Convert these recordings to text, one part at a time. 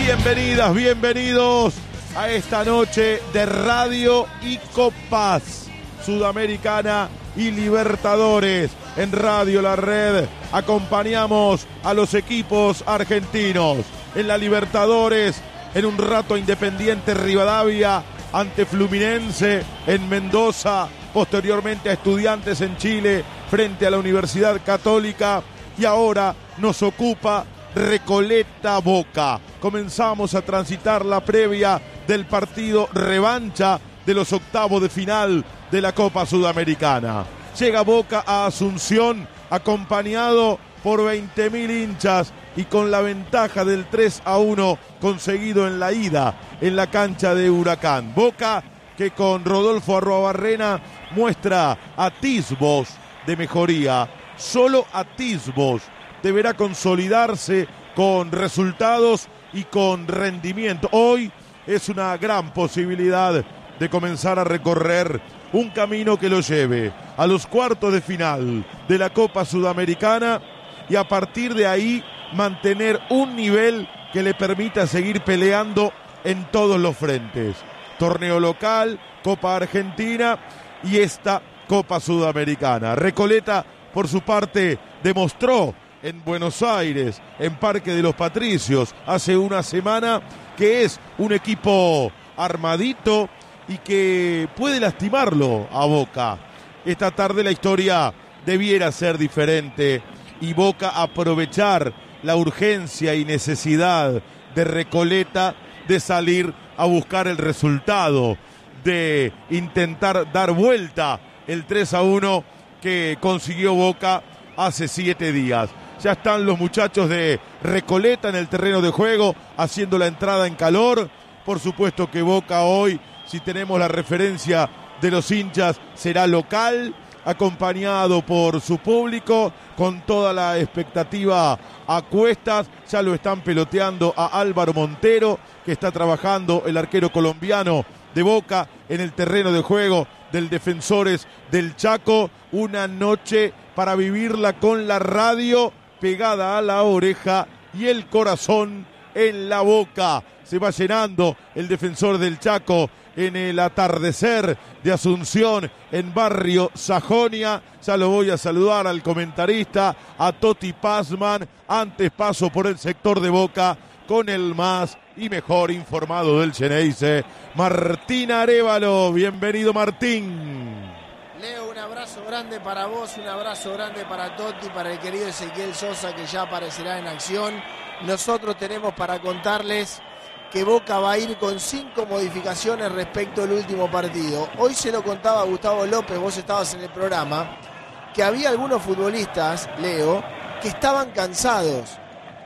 Bienvenidas, bienvenidos a esta noche de Radio y Copas Sudamericana y Libertadores. En Radio La Red acompañamos a los equipos argentinos. En la Libertadores, en un rato Independiente Rivadavia ante Fluminense en Mendoza, posteriormente a Estudiantes en Chile frente a la Universidad Católica, y ahora nos ocupa Recoleta Boca. Comenzamos a transitar la previa del partido revancha de los octavos de final de la Copa Sudamericana. Llega Boca a Asunción acompañado por 20.000 hinchas y con la ventaja del 3-1 conseguido en la ida en la cancha de Huracán. Boca que con Rodolfo Arruabarrena muestra atisbos de mejoría, solo atisbos. Deberá consolidarse con resultados y con rendimiento. Hoy es una gran posibilidad de comenzar a recorrer un camino que lo lleve a los cuartos de final de la Copa Sudamericana y a partir de ahí mantener un nivel que le permita seguir peleando en todos los frentes. Torneo local, Copa Argentina y esta Copa Sudamericana. Recoleta, por su parte, demostró en Buenos Aires, en Parque de los Patricios, hace una semana, que es un equipo armadito y que puede lastimarlo a Boca. Esta tarde la historia debiera ser diferente y Boca aprovechar la urgencia y necesidad de Recoleta de salir a buscar el resultado, de intentar dar vuelta el 3-1 que consiguió Boca hace 7 días. Ya están los muchachos de Recoleta en el terreno de juego haciendo la entrada en calor. Por supuesto que Boca hoy, si tenemos la referencia de los hinchas, será local, acompañado por su público, con toda la expectativa a cuestas. Ya lo están peloteando a Álvaro Montero, que está trabajando, el arquero colombiano de Boca, en el terreno de juego del Defensores del Chaco. Una noche para vivirla con la radio pegada a la oreja y el corazón en la boca. Se va llenando el Defensor del Chaco en el atardecer de Asunción, en Barrio Sajonia. Ya lo voy a saludar al comentarista, a Toti Pazman. Antes paso por el sector de Boca con el más y mejor informado del Xeneize, Martín Arévalo. Bienvenido, Martín. Leo, un abrazo grande para vos, un abrazo grande para Totti, para el querido Ezequiel Sosa, que ya aparecerá en acción. Nosotros tenemos para contarles que Boca va a ir con 5 modificaciones respecto al último partido. Hoy se lo contaba Gustavo López, vos estabas en el programa, que había algunos futbolistas, Leo, que estaban cansados.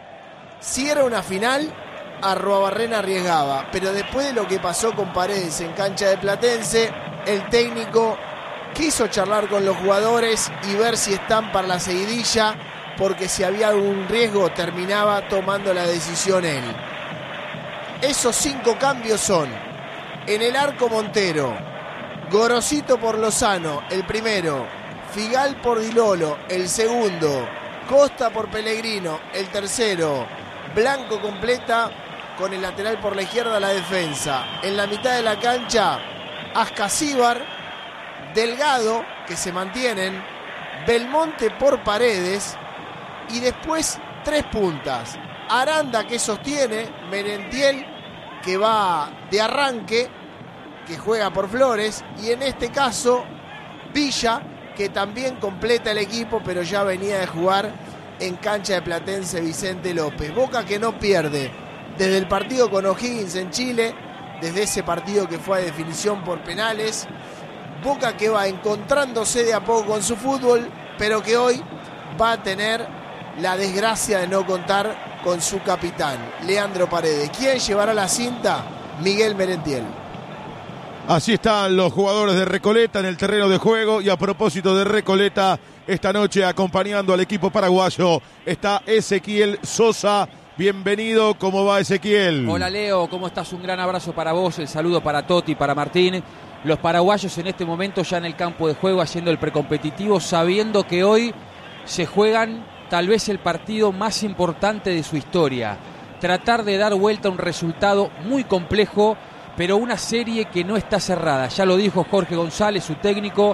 Si era una final, Arruabarrena arriesgaba, pero después de lo que pasó con Paredes en cancha de Platense, el técnico quiso charlar con los jugadores y ver si están para la seguidilla, porque si había algún riesgo terminaba tomando la decisión él. Esos 5 cambios son: en el arco Montero, Gorosito por Lozano, el primero, Figal por Di Lolo, el segundo, Costa por Pellegrino, el tercero, Blanco completa con el lateral por la izquierda la defensa. En la mitad de la cancha, Ascasíbar, Delgado, que se mantienen, Belmonte por Paredes y después 3 puntas. Aranda, que sostiene, Merentiel, que va de arranque, que juega por Flores, y en este caso Villa, que también completa el equipo, pero ya venía de jugar en cancha de Platense Vicente López. Boca que no pierde desde el partido con O'Higgins en Chile, desde ese partido que fue a definición por penales. Boca que va encontrándose de a poco con su fútbol, pero que hoy va a tener la desgracia de no contar con su capitán, Leandro Paredes. ¿Quién llevará la cinta? Miguel Merentiel. Así están los jugadores de Recoleta en el terreno de juego, y a propósito de Recoleta, esta noche acompañando al equipo paraguayo está Ezequiel Sosa. Bienvenido, ¿cómo va, Ezequiel? Hola, Leo, ¿cómo estás? Un gran abrazo para vos, el saludo para Toti, para Martín. Los paraguayos en este momento ya en el campo de juego haciendo el precompetitivo, sabiendo que hoy se juegan tal vez el partido más importante de su historia. tratar de dar vuelta a un resultado muy complejo, pero una serie que no está cerrada. Ya lo dijo Jorge González, su técnico,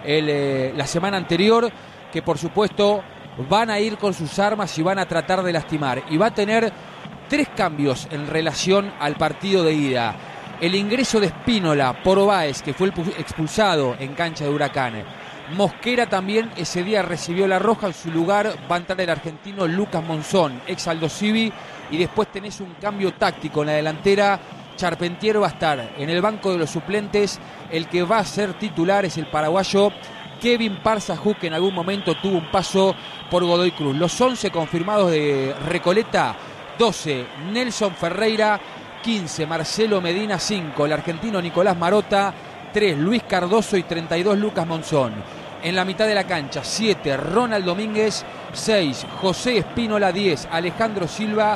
la semana anterior, que por supuesto van a ir con sus armas y van a tratar de lastimar. Y va a tener 3 cambios en relación al partido de ida. El ingreso de Spínola por Báez, que fue expulsado en cancha de Huracán. Mosquera también ese día recibió la roja. En su lugar va a entrar el argentino Lucas Monzón, ex Aldosivi. Y después tenés un cambio táctico en la delantera. Charpentier va a estar en el banco de los suplentes. El que va a ser titular es el paraguayo Kevin Parza-Huk, que en algún momento tuvo un paso por Godoy Cruz. Los 11 confirmados de Recoleta: 12 Nelson Ferreira, 15 Marcelo Medina, 5 el argentino Nicolás Marota, 3 Luis Cardoso y 32 Lucas Monzón. En la mitad de la cancha: 7 Ronald Domínguez, 6 José Spínola, 10 Alejandro Silva,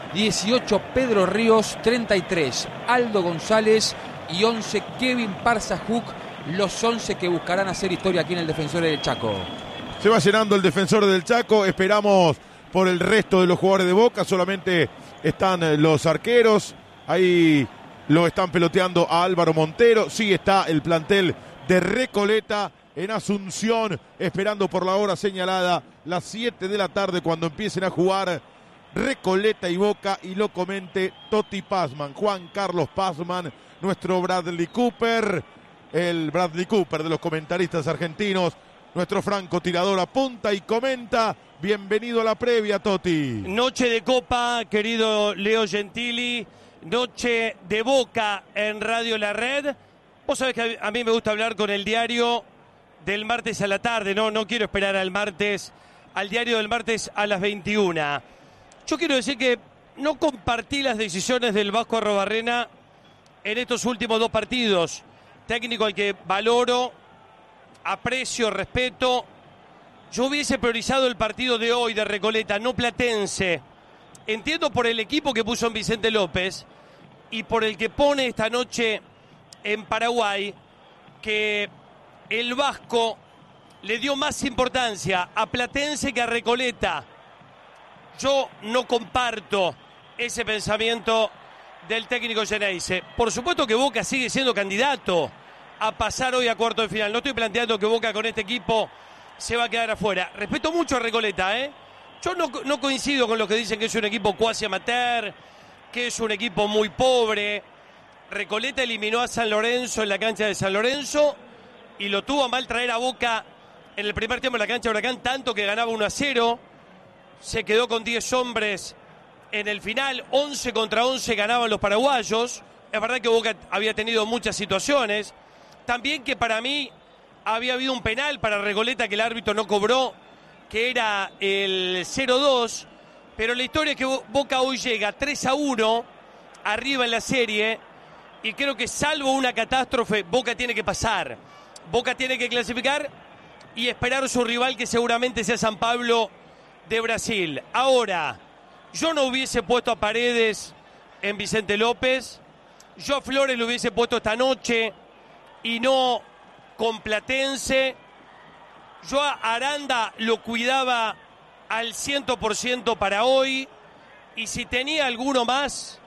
18 Pedro Ríos, 33 Aldo González y 11 Kevin Parza-Huk, los 11 que buscarán hacer historia aquí en el Defensores del Chaco. Se va llenando el Defensores del Chaco, esperamos por el resto de los jugadores de Boca, solamente están los arqueros, ahí lo están peloteando a Álvaro Montero, sí está el plantel de Recoleta en Asunción, esperando por la hora señalada, las 7 de la tarde, cuando empiecen a jugar Recoleta y Boca, y lo comente Toti Pazman, Juan Carlos Pazman, nuestro Bradley Cooper, el Bradley Cooper de los comentaristas argentinos, nuestro francotirador apunta y comenta. Bienvenido a la previa, Toti. Noche de Copa, querido Leo Gentili, noche de Boca en Radio La Red. Vos sabés que a mí me gusta hablar con el diario del martes a la tarde, no quiero esperar al martes, al diario del martes a las 21. Yo quiero decir que no compartí las decisiones del Vasco Arrobarrena en estos últimos 2 partidos. Técnico al que valoro, aprecio, respeto. Yo hubiese priorizado el partido de hoy de Recoleta, no Platense. Entiendo por el equipo que puso en Vicente López y por el que pone esta noche en Paraguay, que el Vasco le dio más importancia a Platense que a Recoleta. Yo no comparto ese pensamiento del técnico Geneise. Por supuesto que Boca sigue siendo candidato a pasar hoy a cuarto de final. No estoy planteando que Boca con este equipo se va a quedar afuera. Respeto mucho a Recoleta, ¿eh? Yo no coincido con los que dicen que es un equipo cuasi amateur, que es un equipo muy pobre. Recoleta eliminó a San Lorenzo en la cancha de San Lorenzo y lo tuvo a mal traer a Boca en el primer tiempo en la cancha de Huracán, tanto que ganaba 1-0. Se quedó con 10 hombres en el final, 11 contra 11 ganaban los paraguayos. Es verdad que Boca había tenido muchas situaciones. También que para mí había habido un penal para Recoleta que el árbitro no cobró, que era el 0-2. Pero la historia es que Boca hoy llega 3-1 arriba en la serie. Y creo que salvo una catástrofe, Boca tiene que pasar. Boca tiene que clasificar y esperar a su rival, que seguramente sea San Pablo de Brasil. Ahora, yo no hubiese puesto a Paredes en Vicente López. Yo a Flores lo hubiese puesto esta noche y no con Platense. Yo a Aranda lo cuidaba al 100% para hoy. Y si tenía alguno más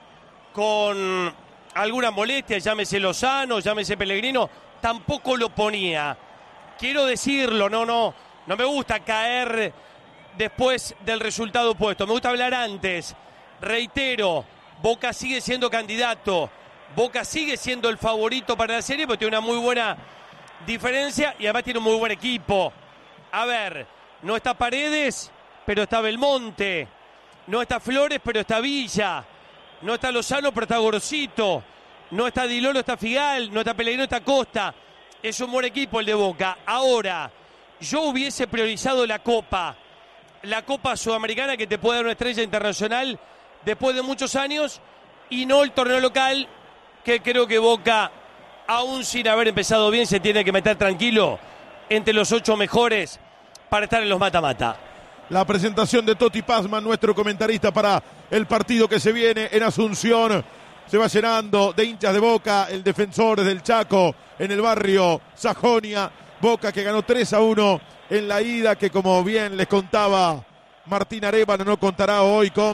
con alguna molestia, llámese Lozano, llámese Pellegrino, tampoco lo ponía. Quiero decirlo, no me gusta caer después del resultado puesto. Me gusta hablar antes. Reitero, Boca sigue siendo candidato. Boca sigue siendo el favorito para la serie porque tiene una muy buena diferencia y además tiene un muy buen equipo. A ver, no está Paredes, pero está Belmonte. No está Flores, pero está Villa. No está Lozano, pero está Gorosito. No está Di Loro, está Figal. No está Pellegrino, está Costa. Es un buen equipo el de Boca. Ahora, yo hubiese priorizado la Copa Sudamericana, que te puede dar una estrella internacional después de muchos años, y no el torneo local, que creo que Boca, aún sin haber empezado bien, se tiene que meter tranquilo entre los 8 mejores para estar en los mata-mata. La presentación de Toti Pazman, nuestro comentarista para el partido que se viene en Asunción. Se va llenando de hinchas de Boca, el Defensores del Chaco en el barrio Sajonia. Boca que ganó 3-1 en la ida, que como bien les contaba Martín Arévalo, no contará hoy con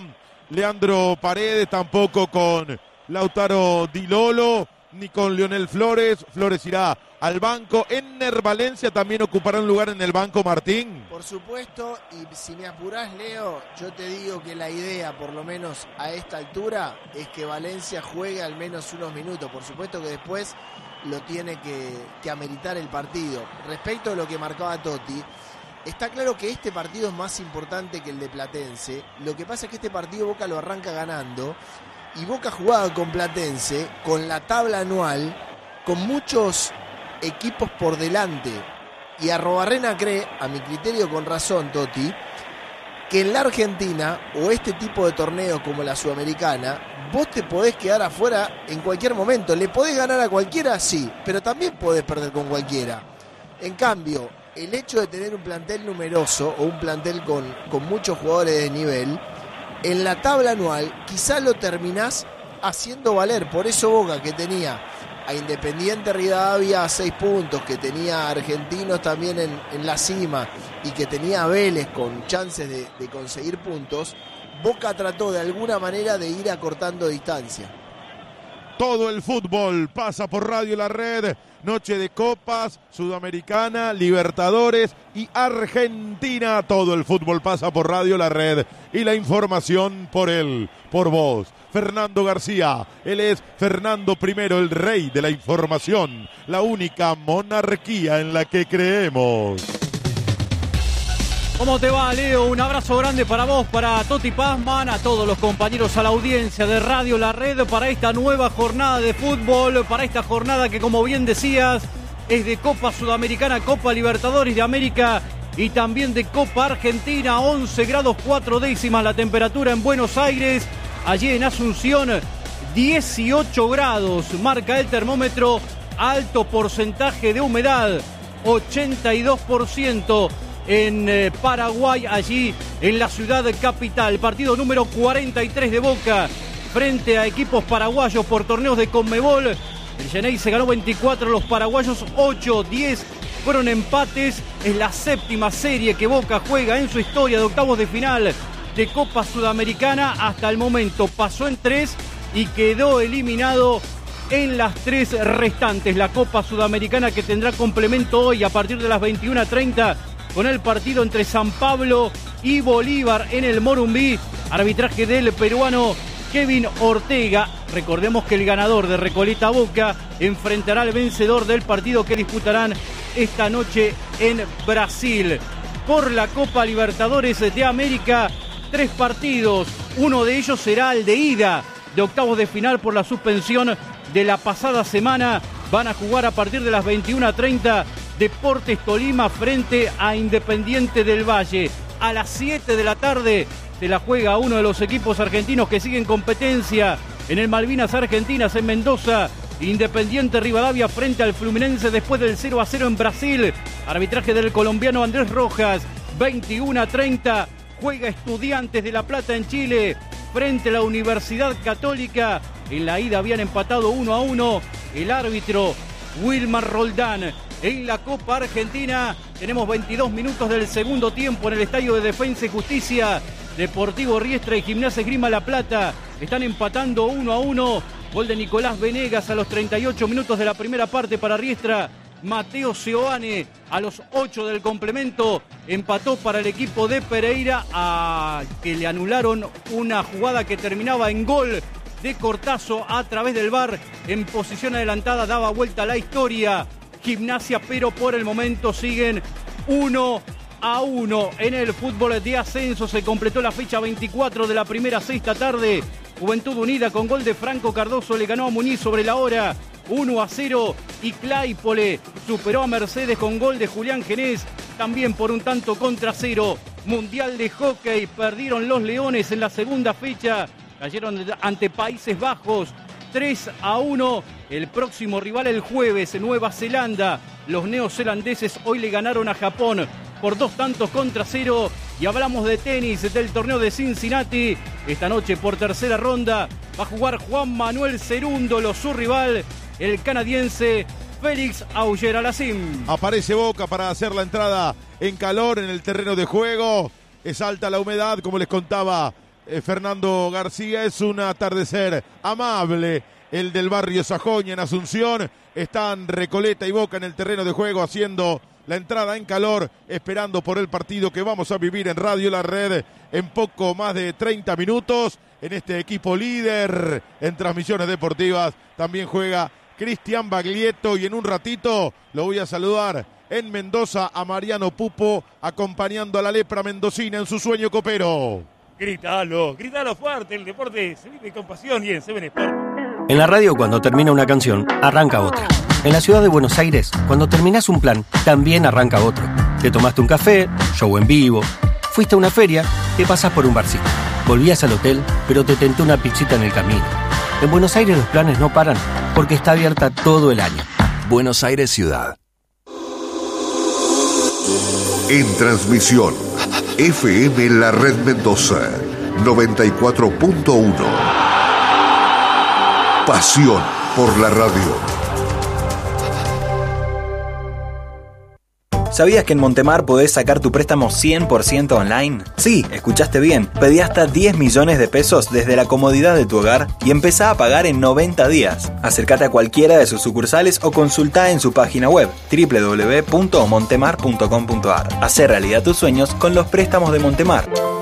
Leandro Paredes, tampoco con Lautaro Di Lolo, ni con Lionel Flores. Flores irá al banco. Enner Valencia también ocupará un lugar en el banco, Martín. Por supuesto, y si me apurás, Leo, yo te digo que la idea, por lo menos a esta altura, es que Valencia juegue al menos unos minutos. Por supuesto que después lo tiene que ameritar el partido. Respecto a lo que marcaba Totti, está claro que este partido es más importante que el de Platense. Lo que pasa es que este partido Boca lo arranca ganando, y Boca jugaba con Platense, con la tabla anual, con muchos equipos por delante. Y Arrobarrena cree, a mi criterio con razón, Totti, que en la Argentina, o este tipo de torneos como la Sudamericana, vos te podés quedar afuera en cualquier momento. ¿Le podés ganar a cualquiera? Sí, pero también podés perder con cualquiera. En cambio, el hecho de tener un plantel numeroso o un plantel con muchos jugadores de nivel, en la tabla anual quizás lo terminás haciendo valer. Por eso Boca, que tenía a Independiente Rivadavia a 6 puntos, que tenía a Argentinos también en la cima, y que tenía a Vélez con chances de conseguir puntos, Boca trató de alguna manera de ir acortando distancia. Todo el fútbol pasa por Radio La Red. Noche de Copas, Sudamericana, Libertadores y Argentina. Todo el fútbol pasa por Radio La Red. Y la información por él, por vos. Fernando García. Él es Fernando I, el rey de la información. La única monarquía en la que creemos. ¿Cómo te va, Leo? Un abrazo grande para vos, para Toti Pazman, a todos los compañeros, a la audiencia de Radio La Red para esta nueva jornada de fútbol, para esta jornada que, como bien decías, es de Copa Sudamericana, Copa Libertadores de América y también de Copa Argentina. 11 grados 4 décimas la temperatura en Buenos Aires. Allí en Asunción, 18 grados, marca el termómetro, alto porcentaje de humedad, 82%. En Paraguay, allí en la ciudad capital. Partido número 43 de Boca frente a equipos paraguayos por torneos de Conmebol. El Xeneize se ganó 24, los paraguayos 8, 10 fueron empates. Es la séptima serie que Boca juega en su historia de octavos de final de Copa Sudamericana. Hasta el momento pasó en 3 y quedó eliminado en las 3 restantes. La Copa Sudamericana que tendrá complemento hoy a partir de las 21:30 con el partido entre San Pablo y Bolívar en el Morumbí. Arbitraje del peruano Kevin Ortega. Recordemos que el ganador de Recoleta Boca enfrentará al vencedor del partido que disputarán esta noche en Brasil. Por la Copa Libertadores de América, 3 partidos. Uno de ellos será el de ida de octavos de final por la suspensión de la pasada semana. Van a jugar a partir de las 21:30 Deportes Tolima frente a Independiente del Valle. A las 7 de la tarde se la juega uno de los equipos argentinos que siguen competencia en el Malvinas Argentinas en Mendoza. Independiente Rivadavia frente al Fluminense después del 0-0 en Brasil. Arbitraje del colombiano Andrés Rojas. 21:30 juega Estudiantes de La Plata en Chile frente a la Universidad Católica. En la ida habían empatado 1-1. El árbitro Wilmar Roldán. En la Copa Argentina tenemos 22 minutos del segundo tiempo en el Estadio de Defensa y Justicia. Deportivo Riestra y Gimnasia Esgrima La Plata están empatando 1-1. Gol de Nicolás Venegas a los 38 minutos de la primera parte para Riestra. Mateo Seoane a los 8 del complemento empató para el equipo de Pereira, a que le anularon una jugada que terminaba en gol de Cortazo a través del VAR. En posición adelantada daba vuelta a la historia Gimnasia, pero por el momento siguen 1-1 en el fútbol de ascenso. Se completó la fecha 24 de la primera sexta tarde. Juventud Unida con gol de Franco Cardoso le ganó a Muñiz sobre la hora 1-0 y Claypole superó a Mercedes con gol de Julián Genés también por un tanto contra 0. Mundial de Hockey, perdieron los Leones en la segunda fecha, cayeron ante Países Bajos 3-1. El próximo rival el jueves en Nueva Zelanda. Los neozelandeses hoy le ganaron a Japón por 2-0. Y hablamos de tenis del torneo de Cincinnati. Esta noche por tercera ronda va a jugar Juan Manuel Cerúndolo, su rival, el canadiense Félix Auger-Aliassime. Aparece Boca para hacer la entrada en calor en el terreno de juego. Es alta la humedad, como les contaba Fernando García. Es un atardecer amable el del barrio Sajoña en Asunción. Están Recoleta y Boca en el terreno de juego haciendo la entrada en calor, esperando por el partido que vamos a vivir en Radio La Red en poco más de 30 minutos. En este equipo líder en transmisiones deportivas también juega Cristian Baglietto, y en un ratito lo voy a saludar en Mendoza a Mariano Pupo, acompañando a la lepra mendocina en su sueño copero. Grítalo fuerte, el deporte se vive con pasión y en Seven Sport. En la radio, cuando termina una canción, arranca otra. En la ciudad de Buenos Aires, cuando terminás un plan, también arranca otro. Te tomaste un café, show en vivo, fuiste a una feria, te pasás por un barcito. Volvías al hotel, pero te tentó una pizzita en el camino. En Buenos Aires los planes no paran, porque está abierta todo el año. Buenos Aires Ciudad. En transmisión, FM La Red Mendoza, 94.1. Pasión por la radio. ¿Sabías que en Montemar podés sacar tu préstamo 100% online? Sí, escuchaste bien. Pedí hasta 10 millones de pesos desde la comodidad de tu hogar y empezá a pagar en 90 días. Acércate a cualquiera de sus sucursales o consultá en su página web www.montemar.com.ar. Hacé realidad tus sueños con los préstamos de Montemar.